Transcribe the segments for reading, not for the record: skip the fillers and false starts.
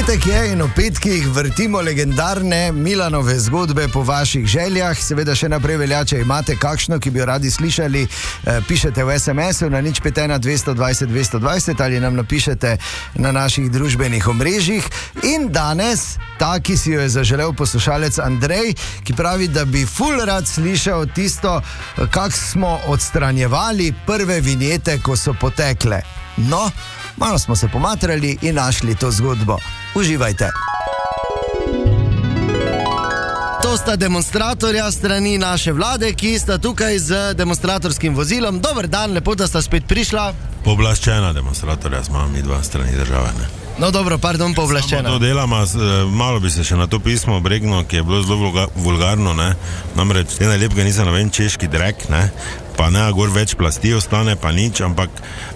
Petek je in v petkih vrtimo legendarne Milanove zgodbe po vaših željah. Seveda še naprej velja, če imate kakšno, ki bi jo radi slišali, pišete v SMS-u na 051 220 220 ali nam napišete na naših družbenih omrežjih. In danes, ta, ki si jo je zaželel poslušalec Andrej, ki pravi, da bi ful rad slišal tisto, kak smo odstranjevali prve vinjete, ko so potekle. No, malo smo se pomatrali in našli to zgodbo. Uživajte. To sta demonstratorja strani naše vlade, ki sta tukaj z demonstratorskim vozilom. Dober dan, lepo, da sta spet prišla. Pooblaščena demonstratorja smo mi dva strani države, ne? No dobro, pardon, pooblaščena. To delama, malo bi se še na to pismo obregnil, ki je bilo zelo vulgarno, ne? Namreč, te najlepke niso noben češki drek, ne? Pa ne, gor več plasti ostane, pa nič, ampak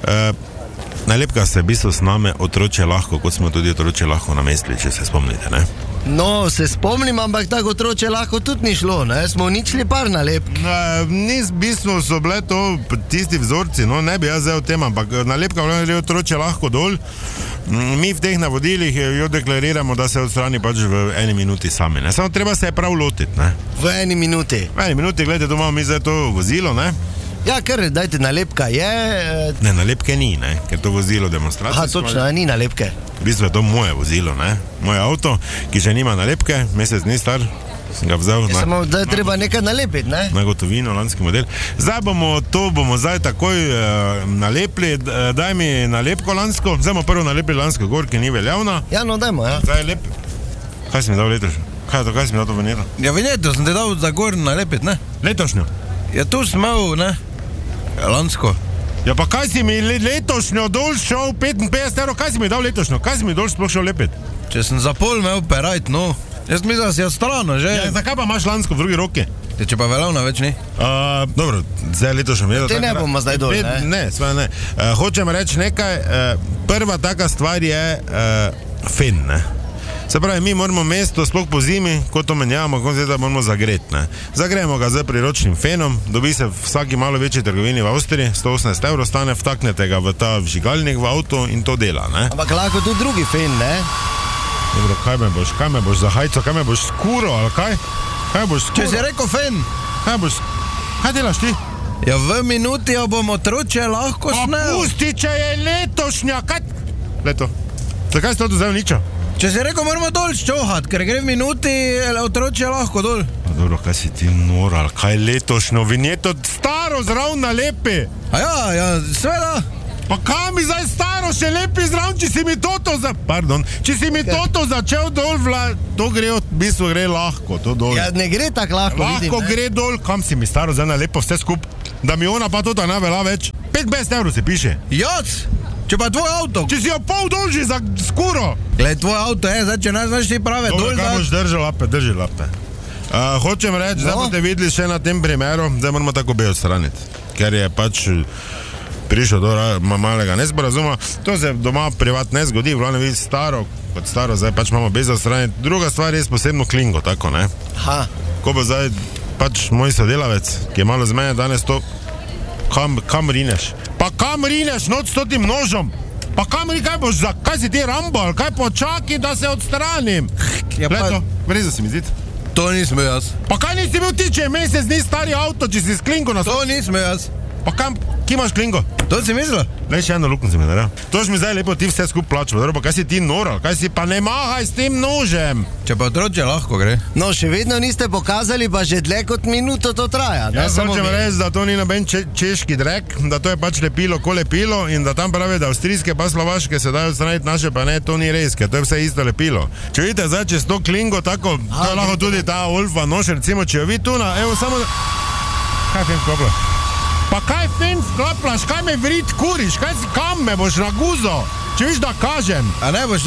najlepka se v bistvu s name otroče lahko, kot smo tudi otroče lahko namestili, če se spomnite, ne? No, se spomnim, ampak tako otroče lahko tudi ni šlo, ne? Smo uničili par nalepk. Nis, v bistvu so bile to tisti vzorci, no, ne bi jaz zdaj o tem, ampak nalepka je otroče lahko dol. Mi v teh navodilih jo deklariramo, da se odstrani pač v 1 minuti sami, ne? Samo treba se je prav lotiti, ne? V 1 minuti? V 1 minuti, gledajte, tu imamo mi zdaj to vozilo, ne? Ja, kar, dajte, nalepka je... Ne, nalepke ni, ne, ker to vozilo demonstracije. Aha, točno, ni nalepke. V bistvu je to moje vozilo, ne, moj avto, ki še nima nalepke, mesec dni star, sem ga vzel. Samo, da je treba nekaj nalepiti, ne? Na gotovino, lanski model. Zdaj bomo takoj nalepili, daj mi nalepko lansko, zdaj bomo prvo nalepili lansko gor, ki ni veljavna. Ja, no, dajmo, ja. Zdaj lep. Kaj si mi dal letošnjo? Kaj si mi dal to vinjeto? Ja, vinjeto sem te dal za gor nalepiti, ne? Letošnjo? Ja, tu sem imel, ne? Lansko. Ja, pa kaj si mi letošnjo dol šel, 55 evrov, kaj si mi dal letošnjo? Kaj si mi dol sploh šel lepiti? Če sem za pol imel perajt, no. Jaz mislim, da si odstrano, že? Ja, zakaj pa imaš lansko v drugi roki? Če pa veljavna več ni? Dobro, zdaj letošnjo vedo. Te ne bomo zdaj dol, ne? Ne, svoje ne. Hočem reči nekaj, prva taka stvar je fen, ne? Se pravi, mi moramo mesto, sploh po zimi, ko to menjavamo, kot zdaj moramo zagreti, ne? Zagrejemo ga z priročnim fenom, dobi se v vsaki malo večji trgovini v Avstriji, 118 evrov stane, vtaknete ga v ta vžigalnik v avto in to dela, ne? Ampak lahko tudi drugi fen, ne? Dobro, kaj me boš za hajco, kaj me boš skuro, ali kaj? Kaj boš skuro? Če si rekel fen! Kaj delaš ti? Ja, v minuti jo bomo otroče lahko snel. Pusti, če je letošnja, kaj? Leto, zakaj si to zdaj ničo? Če si rekel, moramo dol ščohat, ker gre v minuti, otroče lahko dol. Dobro, kaj si ti moral, kaj letošnjo vinjeto staro zraven nalepi? Ja, sveda. Pa kaj mi zdaj staro še lepi zraven, če si mi toto začel dol, to gre, v bistvu gre lahko, to dol. Ja, ne gre tako lahko, vidim, lahko gre dol, kam si mi staro zdaj nalepo vse skup, da mi ona pa tota ne vela več. 55 evrov se piše. Jac! Če pa tvoj avto. Če si jo pol dolži za skuro. Gled, tvoj avto je, zdaj, če ne znaš ti prave dol. Dobro, kaj boš drži lape. Hočem reči, zdaj boste videli še na tem primeru, zdaj moramo tako obe odstraniti. Ker je pač prišel do malega nesporazuma. To se doma privat ne zgodi, vlavno vidi staro, kot staro, zdaj pač imamo bez odstraniti. Druga stvar je s posebno klingo, tako, ne? Aha. Ko bo zdaj pač moj sodelavec, ki je malo z mene danes to, kam rineš? Pa kam rineš noč s totim nožom? Pa kam rineš, kaj si ti Rambo, ali kaj počaki, da se odstranim? Ja, Leto, vreza si mi zid. To nisem jaz. Pa kaj nisi bil ti, če je mesec ni stari avto, če si s klingo nas... To nisem jaz. Pa kam, ki imaš klingo? To si mislil? Le še eno luknjo si mi naredil. To mi zdaj lepo ti vse skup plačal. Dobro, pa kaj si ti noral? Kaj si pa ne mahaj s tem nožem? Če pa otroče lahko gre. No, še vedno niste pokazali, pa že dlje kot minuto to traja. Jaz hočem reči, da to ni noben češki drek, da to je pač lepilo, ko lepilo in da tam pravi, da avstrijske pa slovaške se dajo odstraniti, naše pa ne, to ni res, ker to je vse isto lepilo. Če vidite zdaj, če s to klingo tako, to je lahko tudi ta Olfa nož, recimo, če jo vi tu na, evo samo... Kaj fen vklopla? Pa kaj fen vklaplaš, kaj me vrit kuriš, kam me boš na guzo? Če viš, da kažem. A ne boš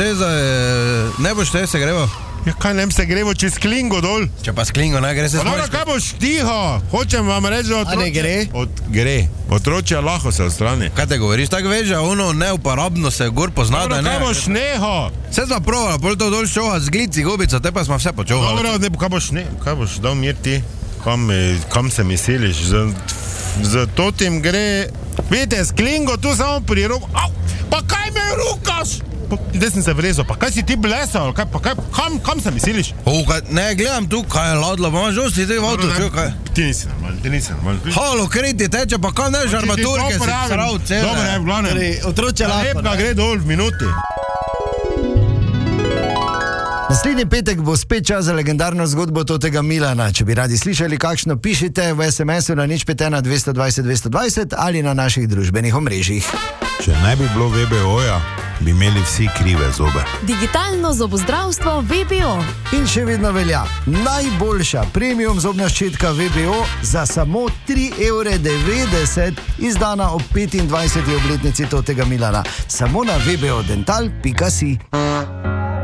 te se grevo? Ja, kaj nem se grevo, če s klingo dol? Če pa s klingo ne gre se smojš. Pa kaj boš tiho? Hočem vam reči, da otroče... A ne gre? Gre. Otroče lahko se odstrani. Kaj te govoriš? Tak veš, da ono neuporabno se gor pozna, da ne... Kaj boš neho? Vse smo provala, pol to dol ščohat z glici, gubico, te pa smo vse počohali. Dobro, kaj boš dal mir ti? Kam se mi siliš? Z totim gre... Vidite, s klingo tu samo pri roku... Pa kaj me rukaš? Zdaj sem se vrezal, pa kaj si ti blesal, kam se misliš? Ne, gledam tu, kaj je ladlo, pa imaš dosti teh avto, kaj? Ti nisi normalni. Halo, kriti teče, pa kam neš armaturke, si srav cele. Dobro, v glavnem. Otroče lahko. Lepka gre dol v minuti. Naslednji petek bo spet čas za legendarno zgodbo tega Milana. Če bi radi slišali kakšno, pišite v SMS-u na 051 220 220 ali na naših družbenih omrežjih. Če ne bi bilo VBO-ja, bi imeli vsi krive zobe. Digitalno zobozdravstvo VBO. In še vedno velja najboljša premium zobna ščetka VBO za samo 3,90 €, izdana ob 25. obletnici tega Milana. Samo na vbodental.si.